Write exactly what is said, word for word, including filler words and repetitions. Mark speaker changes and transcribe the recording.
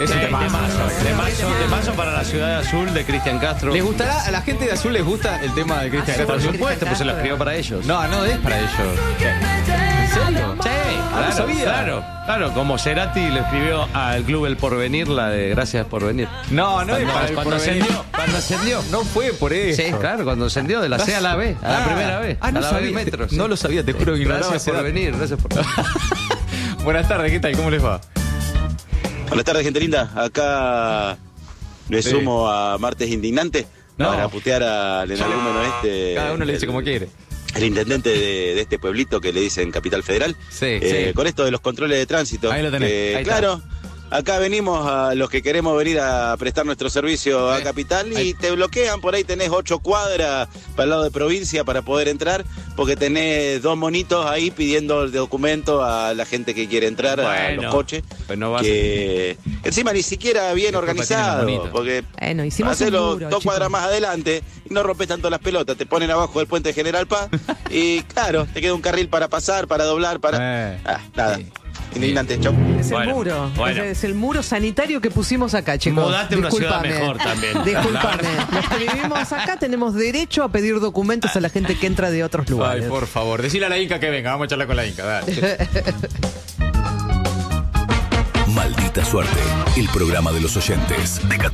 Speaker 1: Es un
Speaker 2: Sí,
Speaker 1: temazo.
Speaker 2: temazo, temazo, temazo para la ciudad de Azul de Cristian Castro.
Speaker 1: ¿Les gustará? ¿A la gente de Azul les gusta el tema de Cristian
Speaker 3: Azul.
Speaker 1: Castro?
Speaker 2: Por supuesto, pues se lo escribió para ellos.
Speaker 1: No, no es para ellos. ¿En serio?
Speaker 2: Sí,
Speaker 1: Ah,
Speaker 2: claro,
Speaker 1: no sabía.
Speaker 2: claro, claro, como Cerati le escribió al Club El Porvenir la de Gracias por venir.
Speaker 1: No, no es
Speaker 2: Cuando,
Speaker 1: para el
Speaker 2: cuando
Speaker 1: porvenir.
Speaker 2: ascendió, cuando ascendió.
Speaker 1: No fue por eso.
Speaker 2: Sí, claro, cuando ascendió de la C a la B, a la
Speaker 1: Ah.
Speaker 2: primera B,
Speaker 1: Ah, no
Speaker 2: a la B
Speaker 1: sabía.
Speaker 2: metro.
Speaker 1: No lo sabía, te juro que ignoraba
Speaker 2: Gracias
Speaker 1: ese
Speaker 2: por
Speaker 1: dato.
Speaker 2: venir, gracias por
Speaker 1: Buenas tardes, ¿qué tal? ¿Cómo les va?
Speaker 4: Buenas tardes, gente linda. Acá me
Speaker 1: Sí.
Speaker 4: sumo a Martes Indignante
Speaker 1: No.
Speaker 4: para putear al energúmeno este.
Speaker 1: Cada uno le dice
Speaker 4: el-
Speaker 1: como quiere.
Speaker 4: El intendente de, de este pueblito que le dicen Capital Federal.
Speaker 1: Sí,
Speaker 4: Eh,
Speaker 1: sí.
Speaker 4: Con esto de los controles de tránsito.
Speaker 1: Ahí lo tenés,
Speaker 4: Eh,
Speaker 1: ahí está.
Speaker 4: claro. Acá venimos a los que queremos venir a prestar nuestro servicio a
Speaker 1: Eh,
Speaker 4: Capital y
Speaker 1: ahí.
Speaker 4: te bloquean, por ahí tenés ocho cuadras para el lado de provincia para poder entrar, porque tenés dos monitos ahí pidiendo el documento a la gente que quiere entrar, a
Speaker 2: Bueno,
Speaker 4: los coches,
Speaker 2: pues no vas-
Speaker 4: que encima ni siquiera bien
Speaker 1: ¿Qué culpa tiene
Speaker 4: organizado,
Speaker 1: el monito?
Speaker 4: porque
Speaker 3: Bueno, hicimos un
Speaker 4: hacelo
Speaker 3: muro,
Speaker 4: dos
Speaker 3: chicos.
Speaker 4: cuadras más adelante y no rompes tanto las pelotas, te ponen abajo del puente General Paz y claro, te queda un carril para pasar, para doblar, para...
Speaker 1: Eh,
Speaker 4: Ah, nada,
Speaker 1: sí.
Speaker 4: indignante, chau.
Speaker 3: Es el
Speaker 2: Bueno,
Speaker 3: muro.
Speaker 2: bueno.
Speaker 3: Es, es el muro sanitario que pusimos acá, chicos.
Speaker 2: Mudate a una ciudad
Speaker 3: Discúlpame.
Speaker 2: mejor también.
Speaker 3: Disculpame. Los que vivimos acá tenemos derecho a pedir documentos a la gente que entra de otros
Speaker 1: Ay,
Speaker 3: lugares.
Speaker 1: por favor, decile a la Inca que venga, vamos a charlar con la Inca, dale.
Speaker 5: Maldita suerte, el programa de los oyentes de catorce